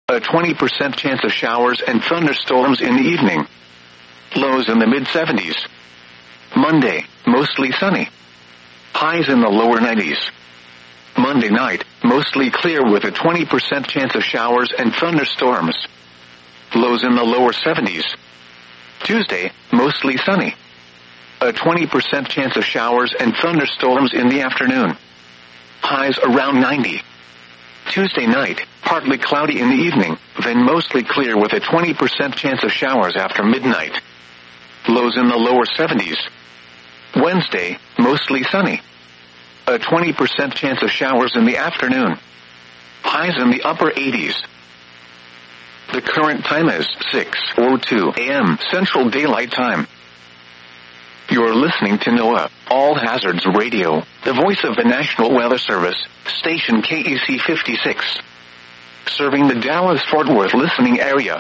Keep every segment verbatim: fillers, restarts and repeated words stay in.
A twenty percent chance of showers and thunderstorms in the evening. Lows in the mid seventies. Monday, mostly sunny. Highs in the lower nineties. Monday night, mostly clear with a twenty percent chance of showers and thunderstorms. Lows in the lower seventies. Tuesday, mostly sunny. A twenty percent chance of showers and thunderstorms in the afternoon. Highs around ninety. Tuesday night, partly cloudy in the evening, then mostly clear with a twenty percent chance of showers after midnight. Lows in the lower seventies. Wednesday, mostly sunny. A twenty percent chance of showers in the afternoon. Highs in the upper eighties. The current time is six oh two a.m. Central Daylight Time. You're listening to NOAA, All Hazards Radio, the voice of the National Weather Service, station K E C fifty-six. Serving the Dallas-Fort Worth listening area.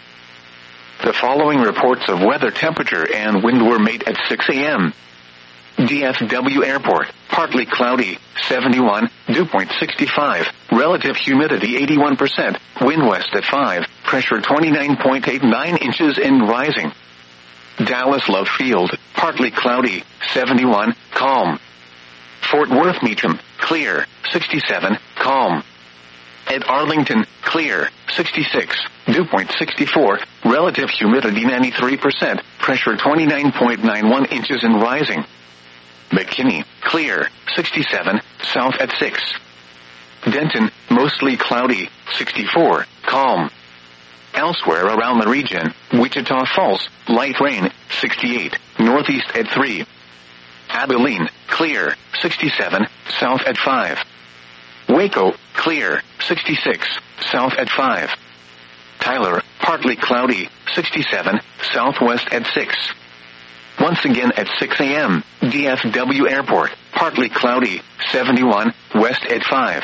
The following reports of weather temperature and wind were made at six a.m. D F W Airport, partly cloudy, seventy-one, dew point sixty-five, relative humidity eighty-one percent, wind west at five, pressure twenty-nine point eight nine inches and rising. Dallas Love Field, partly cloudy, seventy-one, calm. Fort Worth Meacham, clear, sixty-seven, calm. At Arlington, clear, sixty-six, dew point sixty-four, relative humidity ninety-three percent, pressure twenty-nine point nine one inches and rising. McKinney, clear, sixty-seven, south at six. Denton, mostly cloudy, sixty-four, calm. Elsewhere around the region, Wichita Falls, light rain, sixty-eight, northeast at three. Abilene, clear, sixty-seven, south at five. Waco, clear, sixty-six, south at five. Tyler, partly cloudy, sixty-seven, southwest at six. Once again at six a.m., D F W Airport, partly cloudy, seventy-one, west at five.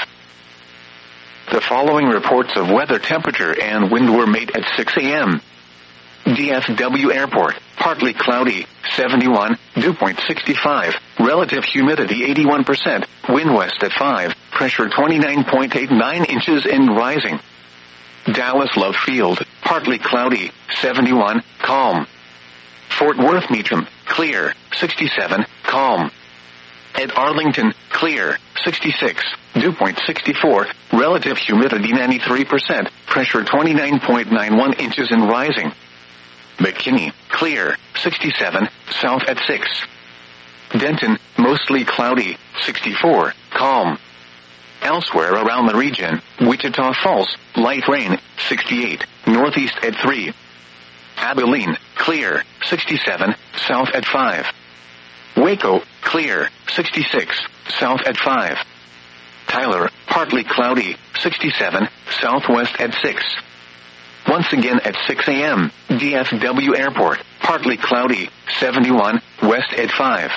The following reports of weather temperature and wind were made at six a.m. D F W Airport, partly cloudy, seventy-one, dew point sixty-five, relative humidity eighty-one percent, wind west at five, pressure twenty-nine point eight nine inches and rising. Dallas Love Field, partly cloudy, seventy-one, calm. Fort Worth Meacham, clear, sixty-seven, calm. At Arlington, clear, sixty-six, dew point sixty-four, relative humidity ninety-three percent, pressure twenty-nine point nine one inches and rising. McKinney, clear, sixty-seven, south at six. Denton, mostly cloudy, sixty-four, calm. Elsewhere around the region, Wichita Falls, light rain, sixty-eight, northeast at three. Abilene, clear, sixty-seven, south at five. Waco, clear, sixty-six, south at five. Tyler, partly cloudy, sixty-seven, southwest at six. Once again at six a.m., D F W Airport, partly cloudy, seventy-one, west at five.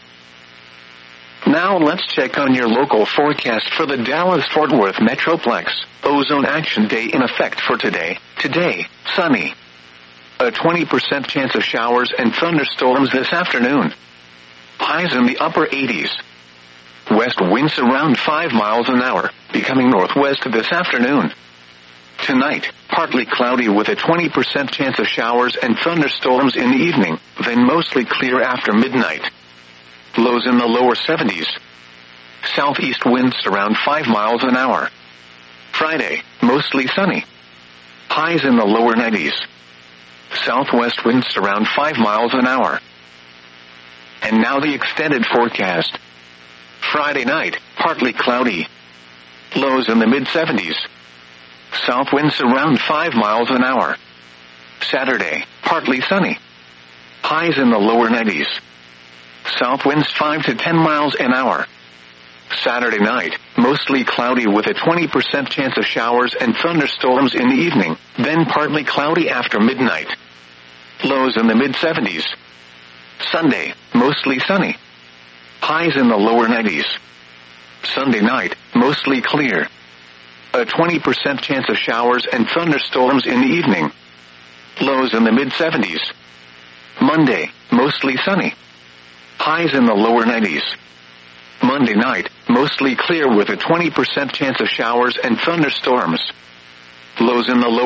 Now let's check on your local forecast for the Dallas-Fort Worth Metroplex. Ozone Action Day in effect for today. Today, sunny. A twenty percent chance of showers and thunderstorms this afternoon. Highs in the upper eighties. West winds around five miles an hour, becoming northwest this afternoon. Tonight, partly cloudy with a twenty percent chance of showers and thunderstorms in the evening, then mostly clear after midnight. Lows in the lower seventies. Southeast winds around five miles an hour. Friday, mostly sunny. Highs in the lower nineties. Southwest winds around five miles an hour. And now the extended forecast. Friday night, partly cloudy. Lows in the mid seventies. South winds around five miles an hour. Saturday, partly sunny. Highs in the lower nineties. South winds five to ten miles an hour. Saturday night, mostly cloudy with a twenty percent chance of showers and thunderstorms in the evening, then partly cloudy after midnight. Lows in the mid seventies. Sunday, mostly sunny. Highs in the lower nineties. Sunday night, mostly clear. A twenty percent chance of showers and thunderstorms in the evening. Lows in the mid seventies. Monday, mostly sunny. Highs in the lower nineties. Monday night, mostly clear with a twenty percent chance of showers and thunderstorms. Lows in the lower